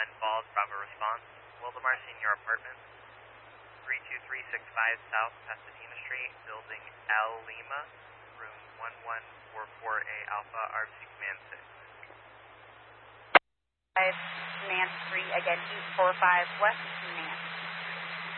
Falls, Bravo response. Wildemar Senior Apartments, 32365 South Pasadena Street, Building L Lima, Room 1144A Alpha, RFC Command 6. Command 3, again, 245 West Command.